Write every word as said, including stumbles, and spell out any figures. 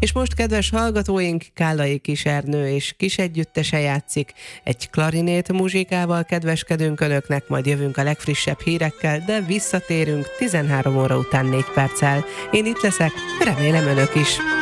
És most, kedves hallgatóink, Kállai Kisernő és kis együttese játszik. Egy klarinét muzsikával kedveskedünk önöknek, majd jövünk a legfrissebb hírekkel, de visszatérünk tizenhárom óra után négy perccel. Én itt leszek, remélem önök is.